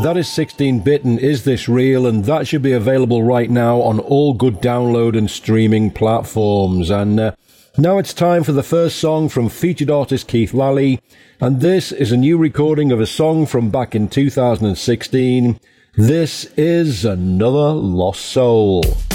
That is 16-bit and Is This Real, and that should be available right now on all good download and streaming platforms. And now it's time for the first song from featured artist Keith Lally, and this is a new recording of a song from back in 2016. This is Another Lost Soul.